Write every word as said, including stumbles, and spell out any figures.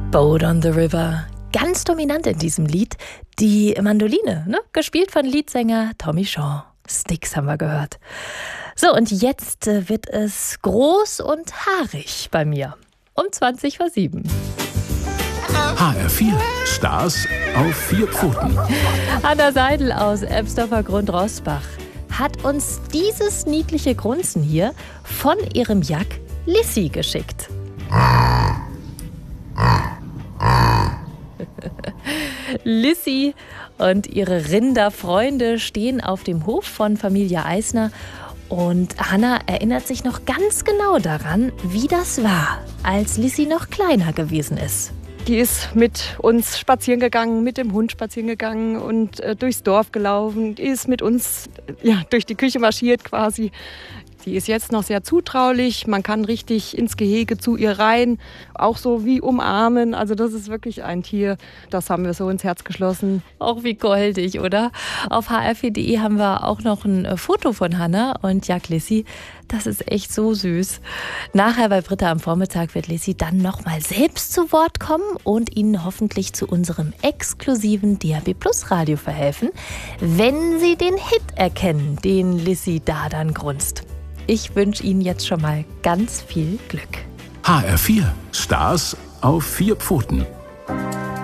Boat on the River. Ganz dominant in diesem Lied die Mandoline, ne? Gespielt von Leadsänger Tommy Shaw. Styx haben wir gehört. So, und jetzt wird es groß und haarig bei mir. Um zwanzig vor sieben. H R vier. Stars auf vier Pfoten. Anna Seidel aus Ebsdorfer Grund-Roßbach hat uns dieses niedliche Grunzen hier von ihrem Jack Lissi geschickt. Lissi und ihre Rinderfreunde stehen auf dem Hof von Familie Eisner. Und Hanna erinnert sich noch ganz genau daran, wie das war, als Lissi noch kleiner gewesen ist. Die ist mit uns spazieren gegangen, mit dem Hund spazieren gegangen und äh, durchs Dorf gelaufen. Die ist mit uns ja, durch die Küche marschiert quasi. Die ist jetzt noch sehr zutraulich. Man kann richtig ins Gehege zu ihr rein, auch so wie umarmen. Also das ist wirklich ein Tier, das haben wir so ins Herz geschlossen. Auch wie goldig, oder? Auf h r vier punkt d e haben wir auch noch ein Foto von Hanna und Jack Lissi. Das ist echt so süß. Nachher bei Britta am Vormittag wird Lissi dann nochmal selbst zu Wort kommen und Ihnen hoffentlich zu unserem exklusiven D A B Plus Radio verhelfen, wenn Sie den Hit erkennen, den Lissi da dann grunzt. Ich wünsche Ihnen jetzt schon mal ganz viel Glück. H R vier. Stars auf vier Pfoten.